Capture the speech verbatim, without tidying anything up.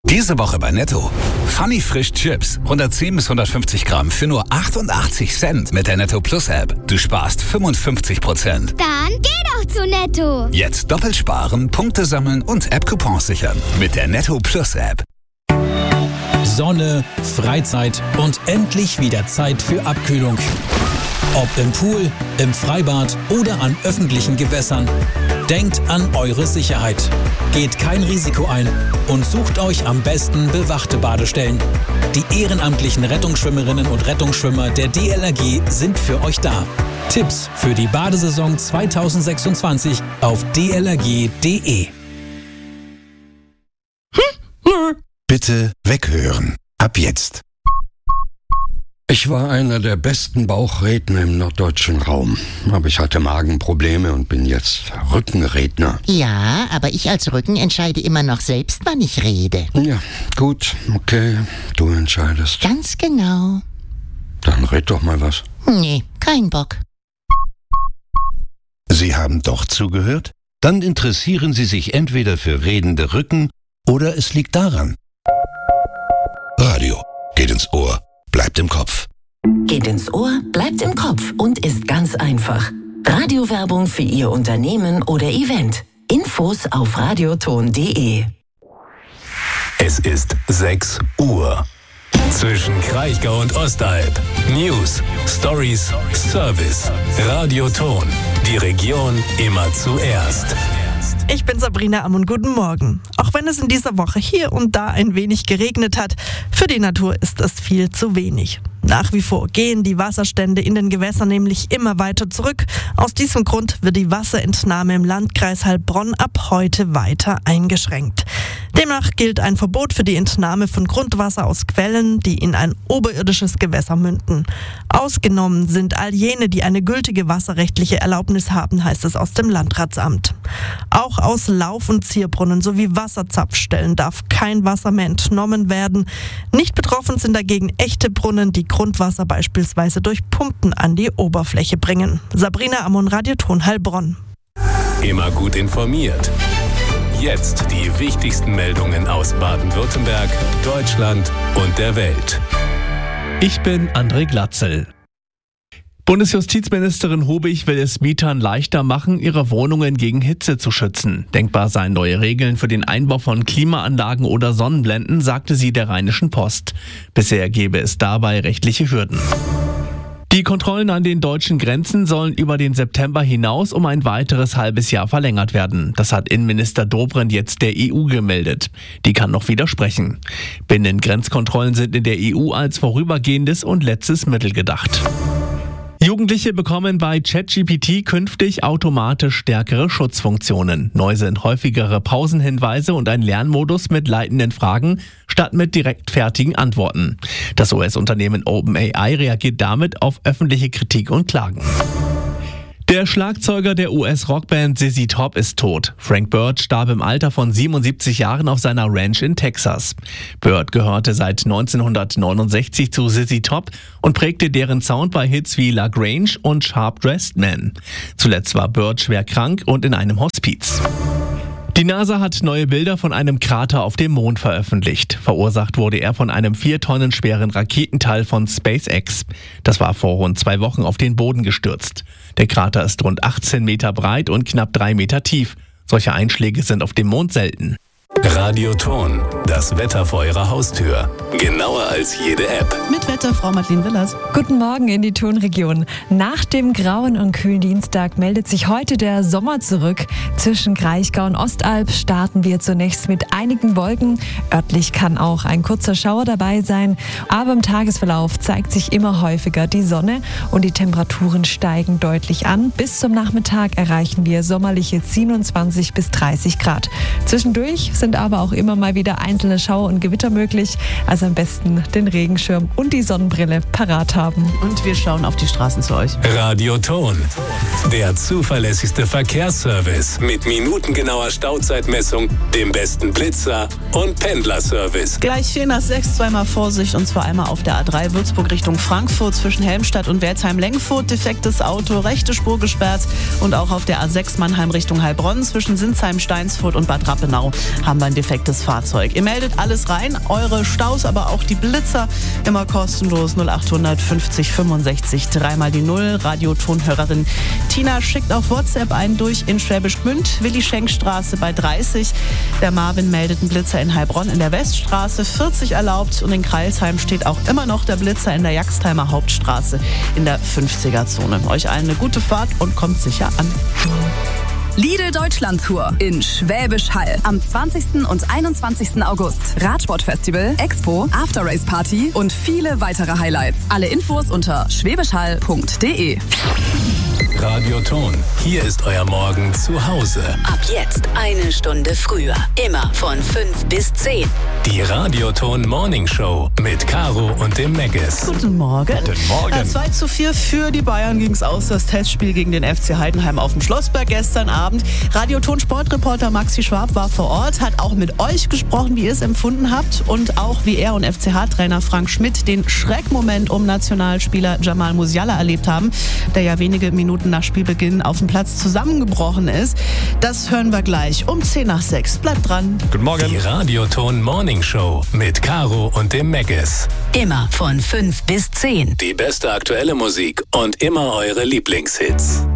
Diese Woche bei Netto. Funny Frisch Chips. hundertzehn bis hundertfünfzig Gramm für nur achtundachtzig Cent mit der Netto Plus App. Du sparst fünfundfünfzig Prozent. Dann geh doch zu Netto. Jetzt doppelt sparen, Punkte sammeln und App-Coupons sichern. Mit der Netto Plus App. Sonne, Freizeit und endlich wieder Zeit für Abkühlung. Ob im Pool, im Freibad oder an öffentlichen Gewässern. Denkt an eure Sicherheit. Geht kein Risiko ein und sucht euch am besten bewachte Badestellen. Die ehrenamtlichen Rettungsschwimmerinnen und Rettungsschwimmer der D L R G sind für euch da. Tipps für die Badesaison zweitausendsechsundzwanzig auf d l r g punkt d e. Bitte weghören. Ab jetzt. Ich war einer der besten Bauchredner im norddeutschen Raum. Aber ich hatte Magenprobleme und bin jetzt Rückenredner. Ja, aber ich als Rücken entscheide immer noch selbst, wann ich rede. Ja, gut, okay, du entscheidest. Ganz genau. Dann red doch mal was. Nee, kein Bock. Sie haben doch zugehört? Dann interessieren Sie sich entweder für redende Rücken oder es liegt daran. Radio geht ins Ohr, bleibt im Kopf. Geht ins Ohr, bleibt im Kopf und ist ganz einfach. Radiowerbung für Ihr Unternehmen oder Event. Infos auf radioton punkt de. Es ist sechs Uhr. Zwischen Kraichgau und Ostalb. News, Stories, Service. Radioton. Die Region immer zuerst. Ich bin Sabrina Amm und guten Morgen. Auch wenn es in dieser Woche hier und da ein wenig geregnet hat, für die Natur ist es viel zu wenig. Nach wie vor gehen die Wasserstände in den Gewässern nämlich immer weiter zurück. Aus diesem Grund wird die Wasserentnahme im Landkreis Heilbronn ab heute weiter eingeschränkt. Demnach gilt ein Verbot für die Entnahme von Grundwasser aus Quellen, die in ein oberirdisches Gewässer münden. Ausgenommen sind all jene, die eine gültige wasserrechtliche Erlaubnis haben, heißt es aus dem Landratsamt. Auch aus Lauf- und Zierbrunnen sowie Wasserzapfstellen darf kein Wasser mehr entnommen werden. Nicht betroffen sind dagegen echte Brunnen, die Grundwasser beispielsweise durch Pumpen an die Oberfläche bringen. Sabrina Amm, Radioton Heilbronn. Immer gut informiert. Jetzt die wichtigsten Meldungen aus Baden-Württemberg, Deutschland und der Welt. Ich bin André Glatzel. Bundesjustizministerin Hubig will es Mietern leichter machen, ihre Wohnungen gegen Hitze zu schützen. Denkbar seien neue Regeln für den Einbau von Klimaanlagen oder Sonnenblenden, sagte sie der Rheinischen Post. Bisher gäbe es dabei rechtliche Hürden. Die Kontrollen an den deutschen Grenzen sollen über den September hinaus um ein weiteres halbes Jahr verlängert werden. Das hat Innenminister Dobrindt jetzt der E U gemeldet. Die kann noch widersprechen. Binnengrenzkontrollen sind in der E U als vorübergehendes und letztes Mittel gedacht. Jugendliche bekommen bei ChatGPT künftig automatisch stärkere Schutzfunktionen. Neu sind häufigere Pausenhinweise und ein Lernmodus mit leitenden Fragen statt mit direkt fertigen Antworten. Das U S-Unternehmen OpenAI reagiert damit auf öffentliche Kritik und Klagen. Der Schlagzeuger der U S-Rockband Z Z Top ist tot. Frank Bird starb im Alter von siebenundsiebzig Jahren auf seiner Ranch in Texas. Bird gehörte seit neunzehnhundertneunundsechzig zu Z Z Top und prägte deren Sound bei Hits wie La Grange und Sharp Dressed Man. Zuletzt war Bird schwer krank und in einem Hospiz. Die NASA hat neue Bilder von einem Krater auf dem Mond veröffentlicht. Verursacht wurde er von einem vier Tonnen schweren Raketenteil von SpaceX. Das war vor rund zwei Wochen auf den Boden gestürzt. Der Krater ist rund achtzehn Meter breit und knapp drei Meter tief. Solche Einschläge sind auf dem Mond selten. Radioton, das Wetter vor Ihrer Haustür. Genauer als jede App. Mit Wetterfrau Madeleine Willers. Guten Morgen in die Tonregion. Nach dem grauen und kühlen Dienstag meldet sich heute der Sommer zurück. Zwischen Kraichgau und Ostalb starten wir zunächst mit einigen Wolken. Örtlich kann auch ein kurzer Schauer dabei sein. Aber im Tagesverlauf zeigt sich immer häufiger die Sonne und die Temperaturen steigen deutlich an. Bis zum Nachmittag erreichen wir sommerliche siebenundzwanzig bis dreißig Grad. Zwischendurch sind aber auch immer mal wieder einzelne Schauer und Gewitter möglich. Also am besten den Regenschirm und die Sonnenbrille parat haben. Und wir schauen auf die Straßen zu euch. Radioton, der zuverlässigste Verkehrsservice mit minutengenauer Stauzeitmessung, dem besten Blitzer und Pendlerservice. Gleich vier nach sechs, zweimal Vorsicht und zwar einmal auf der A drei Würzburg Richtung Frankfurt zwischen Helmstadt und Wertheim-Lengfurt. Defektes Auto, rechte Spur gesperrt und auch auf der A sechs Mannheim Richtung Heilbronn zwischen Sinsheim, Steinsfurt und Bad Rappenau haben wir ein defektes Fahrzeug. Ihr meldet alles rein, eure Staus, aber auch die Blitzer, immer kostenlos. null acht fünfzig fünfundsechzig dreimal die Null. Radiotonhörerin Tina schickt auf WhatsApp einen durch in Schwäbisch Gmünd, Willi-Schenk-Straße bei dreißig. Der Marvin meldet einen Blitzer in Heilbronn in der Weststraße, vierzig erlaubt. Und in Kreilsheim steht auch immer noch der Blitzer in der Jagstheimer Hauptstraße in der fünfziger-Zone. Euch allen eine gute Fahrt und kommt sicher an. Lidl Deutschland Tour in Schwäbisch Hall am zwanzigsten und einundzwanzigsten August. Radsportfestival, Expo, After-Race Party und viele weitere Highlights. Alle Infos unter schwäbischhall punkt de. Radioton, hier ist euer Morgen zu Hause. Ab jetzt eine Stunde früher. Immer von fünf bis zehn. Die Radioton Morning Show mit Caro und dem Meggis. Guten Morgen. Guten Morgen. Äh, zwei zu vier für die Bayern ging es aus. Das Testspiel gegen den F C Heidenheim auf dem Schlossberg gestern Abend. Radioton Sportreporter Maxi Schwab war vor Ort, hat auch mit euch gesprochen, wie ihr es empfunden habt. Und auch wie er und F C H-Trainer Frank Schmidt den Schreckmoment um Nationalspieler Jamal Musiala erlebt haben, der ja wenige Minuten nach Spielbeginn auf dem Platz zusammengebrochen ist. Das hören wir gleich um zehn nach sechs. Bleibt dran. Guten Morgen. Die Radioton Morning Show mit Caro und dem Meggis. Immer von fünf bis zehn. Die beste aktuelle Musik und immer eure Lieblingshits.